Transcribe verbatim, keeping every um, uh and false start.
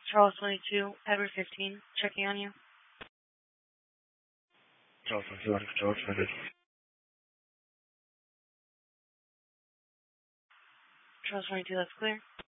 Charles twenty-two, Edward fifteen, checking on you. Charles twenty-two, under control, traffic. Charles twenty-two, that's clear.